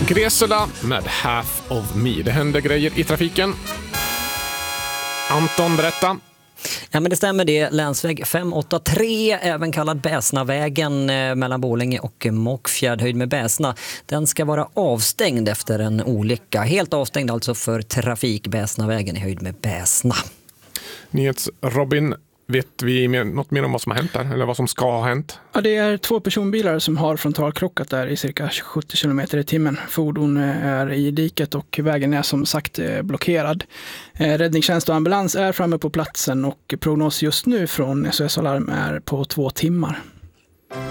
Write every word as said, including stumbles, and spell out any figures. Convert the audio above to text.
Gresela med Half of Me. Det händer grejer i trafiken. Anton, berätta. Ja, men det stämmer det. Länsväg fem åtta tre, även kallad Bäsnavägen eh, mellan Borlänge och Mockfjärd, höjd med Bäsna. Den ska vara avstängd efter en olycka. Helt avstängd alltså för trafik. Bäsnavägen är höjd med Bäsna. Nyhets Robin, vet vi mer, något mer om vad som har hänt där? Eller vad som ska ha hänt? Ja, det är två personbilar som har frontalkrockat där i cirka sjuttio kilometer i timmen. Fordon är i diket och vägen är som sagt blockerad. Räddningstjänst och ambulans är framme på platsen och prognos just nu från S O S Alarm är på två timmar.